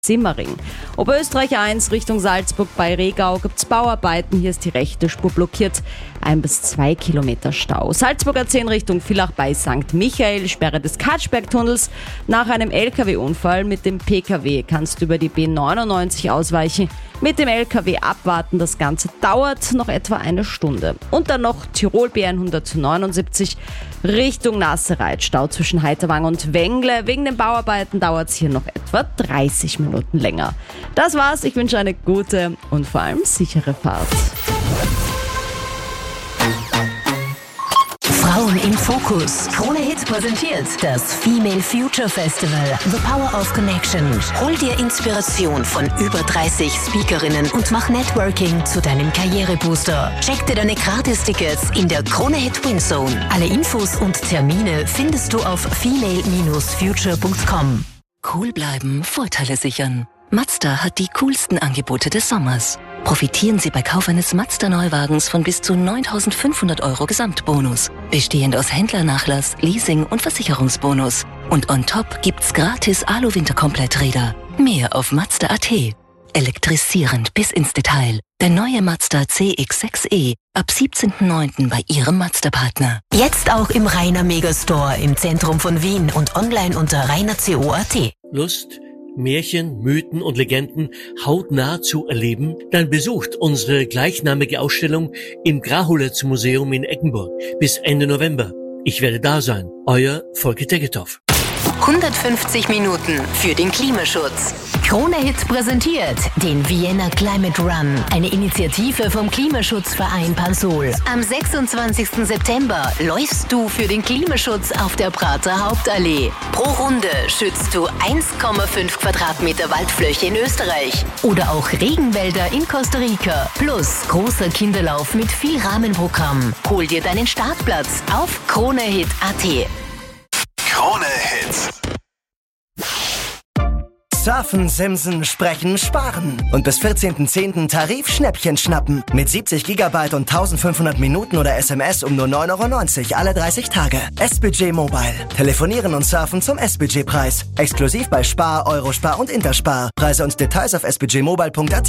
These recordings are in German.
Simmering. Oberösterreich 1 Richtung Salzburg bei Regau gibt's Bauarbeiten. Hier ist die rechte Spur blockiert. 1 bis 2 Kilometer Stau. Salzburger 10 Richtung Villach bei St. Michael. Sperre des Katschbergtunnels. Nach einem LKW-Unfall mit dem PKW kannst du über die B99 ausweichen. Mit dem LKW abwarten. Das Ganze dauert noch etwa eine Stunde. Und dann noch Tirol B179 Richtung Nassereit. Stau zwischen Heiterwang und Wengle. Wegen den Bauarbeiten dauert es hier noch etwa 30 Minuten länger. Das war's. Ich wünsche eine gute und vor allem sichere Fahrt. Frauen im Fokus. Krone Hit präsentiert das Female Future Festival. The Power of Connection. Hol dir Inspiration von über 30 Speakerinnen und mach Networking zu deinem Karrierebooster. Check dir deine Gratis-Tickets in der Krone Hit Winzone. Alle Infos und Termine findest du auf female-future.com. Cool bleiben, Vorteile sichern. Mazda hat die coolsten Angebote des Sommers. Profitieren Sie bei Kauf eines Mazda-Neuwagens von bis zu 9.500 € Gesamtbonus. Bestehend aus Händlernachlass, Leasing und Versicherungsbonus. Und on top gibt's gratis Alu-Winterkompletträder. Mehr auf Mazda.at. Elektrisierend bis ins Detail. Der neue Mazda CX-6e ab 17.09. bei Ihrem Mazda-Partner. Jetzt auch im Rainer Megastore im Zentrum von Wien und online unter rainerco.at. Lust, Märchen, Mythen und Legenden hautnah zu erleben? Dann besucht unsere gleichnamige Ausstellung im Grahuletz Museum in Eggenburg bis Ende November. Ich werde da sein. Euer Volker Tegethoff. 150 Minuten für den Klimaschutz. Krone Hit präsentiert den Vienna Climate Run, eine Initiative vom Klimaschutzverein Pansol. Am 26. September läufst du für den Klimaschutz auf der Prater Hauptallee. Pro Runde schützt du 1,5 Quadratmeter Waldfläche in Österreich oder auch Regenwälder in Costa Rica. Plus großer Kinderlauf mit viel Rahmenprogramm. Hol dir deinen Startplatz auf kronehit.at. Krone Hits. Surfen, Simsen, Sprechen, Sparen. Und bis 14.10. Tarif-Schnäppchen schnappen. Mit 70 GB und 1500 Minuten oder SMS um nur 9,90 € alle 30 Tage. S-Budget Mobile. Telefonieren und surfen zum S-Budget-Preis. Exklusiv bei Spar, Eurospar und Interspar. Preise und Details auf sbudgetmobile.at.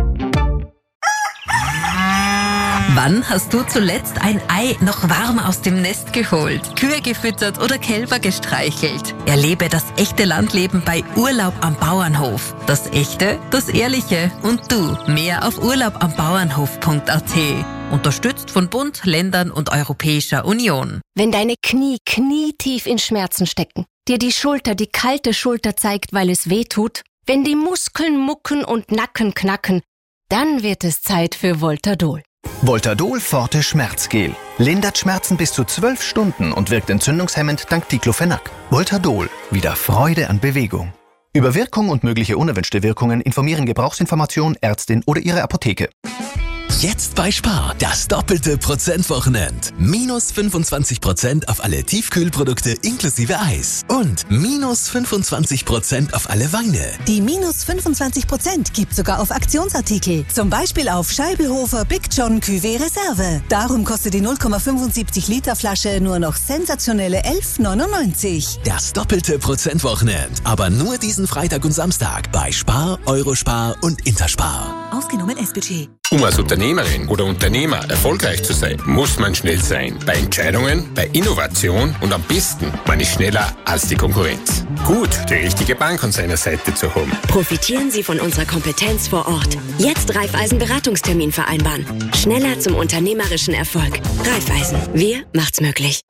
Wann hast du zuletzt ein Ei noch warm aus dem Nest geholt, Kühe gefüttert oder Kälber gestreichelt? Erlebe das echte Landleben bei Urlaub am Bauernhof. Das Echte, das Ehrliche und du. Mehr auf urlaubambauernhof.at. Unterstützt von Bund, Ländern und Europäischer Union. Wenn deine Knie knietief in Schmerzen stecken, dir die Schulter die kalte Schulter zeigt, weil es weh tut, wenn die Muskeln mucken und Nacken knacken, dann wird es Zeit für Voltadol. Voltadol Forte Schmerzgel. Lindert Schmerzen bis zu 12 Stunden und wirkt entzündungshemmend dank Diclofenac. Voltadol. Wieder Freude an Bewegung. Über Wirkung und mögliche unerwünschte Wirkungen informieren Gebrauchsinformation, Ärztin oder Ihre Apotheke. Jetzt bei Spar, das doppelte Prozentwochenend. Minus 25% auf alle Tiefkühlprodukte inklusive Eis. Und minus 25% auf alle Weine. Die minus 25% gibt sogar auf Aktionsartikel. Zum Beispiel auf Scheibelhofer Big John Cuvée Reserve. Darum kostet die 0,75 Liter Flasche nur noch sensationelle 11,99. Das doppelte Prozentwochenend. Aber nur diesen Freitag und Samstag bei Spar, Eurospar und Interspar. Ausgenommen S-Budget. Um als Unternehmerin oder Unternehmer erfolgreich zu sein, muss man schnell sein. Bei Entscheidungen, bei Innovation und am besten, man ist schneller als die Konkurrenz. Gut, die richtige Bank an seiner Seite zu haben. Profitieren Sie von unserer Kompetenz vor Ort. Jetzt Raiffeisen-Beratungstermin vereinbaren. Schneller zum unternehmerischen Erfolg. Raiffeisen, wir macht's möglich.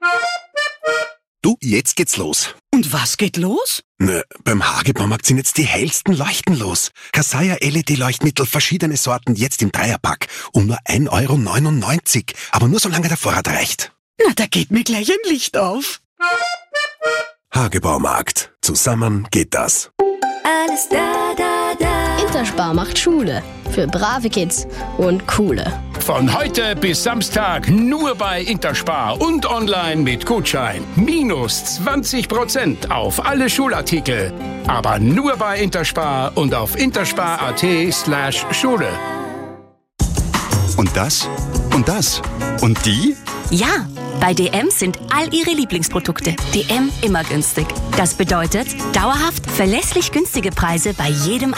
Du, jetzt geht's los. Und was geht los? Na, beim Hagebaumarkt sind jetzt die hellsten Leuchten los. Kasaya LED-Leuchtmittel, verschiedene Sorten, jetzt im Dreierpack. Um nur 1,99 €. Aber nur solange der Vorrat reicht. Na, da geht mir gleich ein Licht auf. Hagebaumarkt. Zusammen geht das. Alles da, da, da. Interspar macht Schule. Für brave Kids und coole. Von heute bis Samstag nur bei Interspar und online mit Gutschein. Minus 20% auf alle Schulartikel. Aber nur bei Interspar und auf interspar.at/Schule. Und das? Und das? Und die? Ja, Bei DM sind all Ihre Lieblingsprodukte. DM immer günstig. Das bedeutet dauerhaft verlässlich günstige Preise bei jedem